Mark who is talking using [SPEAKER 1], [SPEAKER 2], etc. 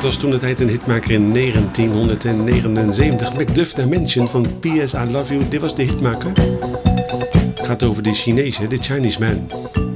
[SPEAKER 1] Het was toen de tijd een hitmaker in 1979. Macduff Dimension van P.S. I Love You. Dit was de hitmaker. Het gaat over de Chinezen, de Chinese Man.